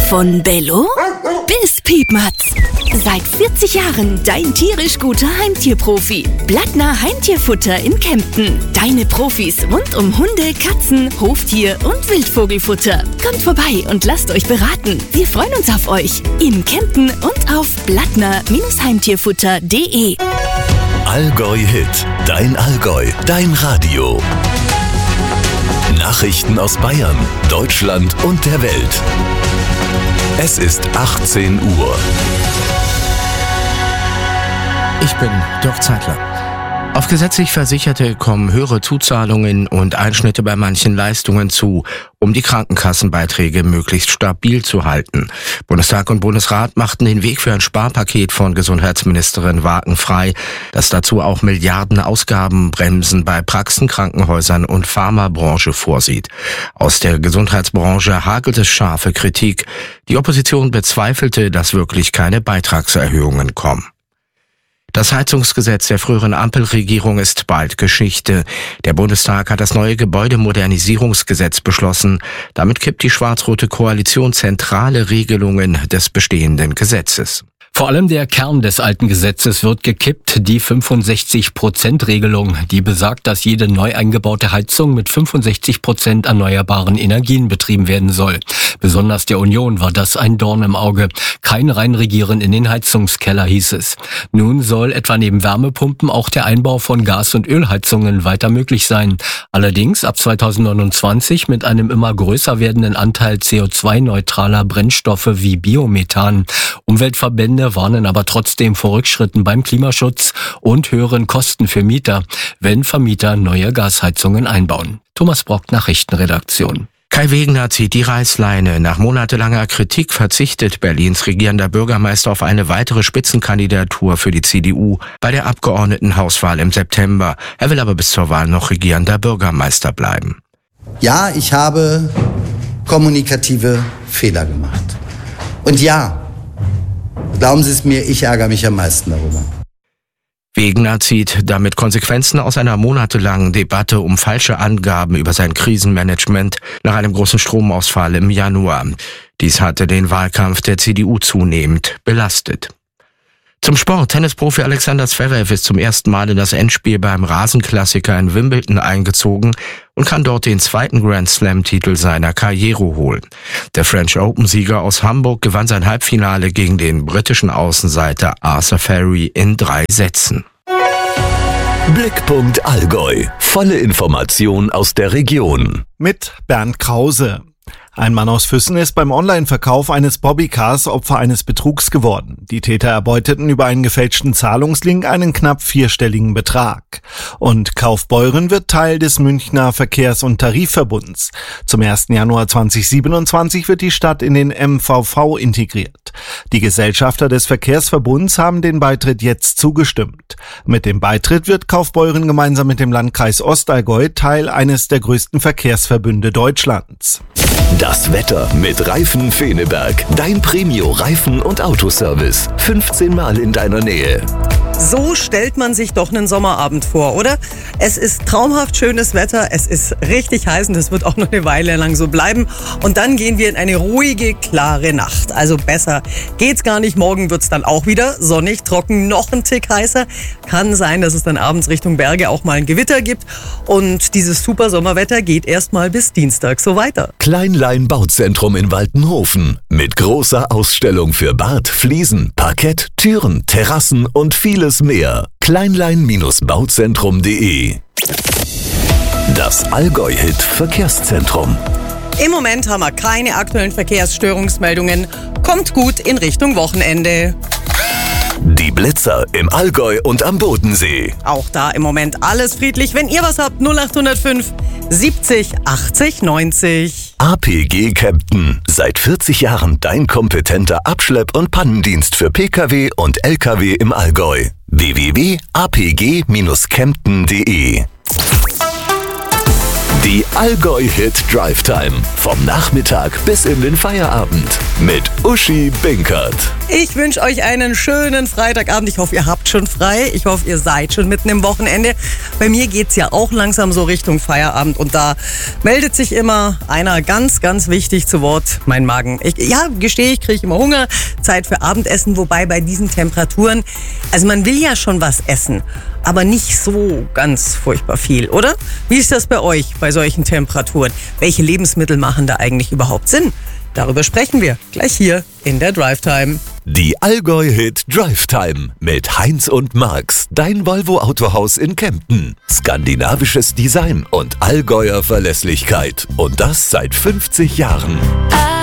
Von Bello bis Piepmatz. Seit 40 Jahren dein tierisch guter Heimtierprofi. Blattner Heimtierfutter in Kempten. Deine Profis rund um Hunde, Katzen, Hoftier und Wildvogelfutter. Kommt vorbei und lasst euch beraten. Wir freuen uns auf euch. In Kempten und auf blattner-heimtierfutter.de. Allgäu Hit. Dein Allgäu. Dein Radio. Nachrichten aus Bayern, Deutschland und der Welt. Es ist 18 Uhr. Ich bin Dirk Zeitler. Auf gesetzlich Versicherte kommen höhere Zuzahlungen und Einschnitte bei manchen Leistungen zu, um die Krankenkassenbeiträge möglichst stabil zu halten. Bundestag und Bundesrat machten den Weg für ein Sparpaket von Gesundheitsministerin Wagen frei, das dazu auch Milliarden Ausgabenbremsen bei Praxen, Krankenhäusern und Pharmabranche vorsieht. Aus der Gesundheitsbranche hagelt es scharfe Kritik. Die Opposition bezweifelte, dass wirklich keine Beitragserhöhungen kommen. Das Heizungsgesetz der früheren Ampelregierung ist bald Geschichte. Der Bundestag hat das neue Gebäudemodernisierungsgesetz beschlossen. Damit kippt die schwarz-rote Koalition zentrale Regelungen des bestehenden Gesetzes. Vor allem der Kern des alten Gesetzes wird gekippt, die 65%-Regelung, die besagt, dass jede neu eingebaute Heizung mit 65% erneuerbaren Energien betrieben werden soll. Besonders der Union war das ein Dorn im Auge. Kein Reinregieren in den Heizungskeller, hieß es. Nun soll etwa neben Wärmepumpen auch der Einbau von Gas- und Ölheizungen weiter möglich sein. Allerdings ab 2029 mit einem immer größer werdenden Anteil CO2-neutraler Brennstoffe wie Biomethan. Umweltverbände warnen aber trotzdem vor Rückschritten beim Klimaschutz und höheren Kosten für Mieter, wenn Vermieter neue Gasheizungen einbauen. Thomas Brock, Nachrichtenredaktion. Kai Wegner zieht die Reißleine. Nach monatelanger Kritik verzichtet Berlins regierender Bürgermeister auf eine weitere Spitzenkandidatur für die CDU bei der Abgeordnetenhauswahl im September. Er will aber bis zur Wahl noch regierender Bürgermeister bleiben. Ja, ich habe kommunikative Fehler gemacht. Und ja, glauben Sie es mir, ich ärgere mich am meisten darüber. Wegner zieht damit Konsequenzen aus einer monatelangen Debatte um falsche Angaben über sein Krisenmanagement nach einem großen Stromausfall im Januar. Dies hatte den Wahlkampf der CDU zunehmend belastet. Zum Sport. Tennisprofi Alexander Zverev ist zum ersten Mal in das Endspiel beim Rasenklassiker in Wimbledon eingezogen und kann dort den zweiten Grand-Slam-Titel seiner Karriere holen. Der French Open-Sieger aus Hamburg gewann sein Halbfinale gegen den britischen Außenseiter Arthur Ferry in 3 Sätzen. Blickpunkt Allgäu. Volle Information aus der Region. Mit Bernd Krause. Ein Mann aus Füssen ist beim Online-Verkauf eines Bobbycars Opfer eines Betrugs geworden. Die Täter erbeuteten über einen gefälschten Zahlungslink einen knapp 4-stelligen Betrag. Und Kaufbeuren wird Teil des Münchner Verkehrs- und Tarifverbunds. Zum 1. Januar 2027 wird die Stadt in den MVV integriert. Die Gesellschafter des Verkehrsverbunds haben den Beitritt jetzt zugestimmt. Mit dem Beitritt wird Kaufbeuren gemeinsam mit dem Landkreis Ostallgäu Teil eines der größten Verkehrsverbünde Deutschlands. Das Wetter mit Reifen Feneberg. Dein Premio-Reifen- und Autoservice. 15 Mal in deiner Nähe. So stellt man sich doch einen Sommerabend vor, oder? Es ist traumhaft schönes Wetter, es ist richtig heiß und das wird auch noch eine Weile lang so bleiben. Und dann gehen wir in eine ruhige, klare Nacht. Also besser geht's gar nicht. Morgen wird's dann auch wieder sonnig, trocken, noch ein Tick heißer. Kann sein, dass es dann abends Richtung Berge auch mal ein Gewitter gibt. Und dieses super Sommerwetter geht erstmal bis Dienstag so weiter. Kleinlein Bauzentrum in Waltenhofen. Mit großer Ausstellung für Bad, Fliesen, Parkett, Türen, Terrassen und vieles mehr. Kleinlein-Bauzentrum.de. Das Allgäu-Hit Verkehrszentrum. Im Moment haben wir keine aktuellen Verkehrsstörungsmeldungen. Kommt gut in Richtung Wochenende. Die Blitzer im Allgäu und am Bodensee. Auch da im Moment alles friedlich. Wenn ihr was habt, 0805 70 80 90. APG Kempten. Seit 40 Jahren dein kompetenter Abschlepp- und Pannendienst für Pkw und Lkw im Allgäu. www.apg-kempten.de. Die Allgäu-Hit Drive Time. Vom Nachmittag bis in den Feierabend. Mit Uschi Binkert. Ich wünsche euch einen schönen Freitagabend. Ich hoffe, ihr habt schon frei. Ich hoffe, ihr seid schon mitten im Wochenende. Bei mir geht's ja auch langsam so Richtung Feierabend und da meldet sich immer einer ganz, ganz wichtig zu Wort, mein Magen. Ich kriege immer Hunger, Zeit für Abendessen, wobei bei diesen Temperaturen, also man will ja schon was essen, aber nicht so ganz furchtbar viel, oder? Wie ist das bei euch bei solchen Temperaturen? Welche Lebensmittel machen da eigentlich überhaupt Sinn? Darüber sprechen wir gleich hier in der Drive Time. Die Allgäu-Hit Drive Time mit Heinz und Marx, dein Volvo Autohaus in Kempten. Skandinavisches Design und Allgäuer Verlässlichkeit. Und das seit 50 Jahren.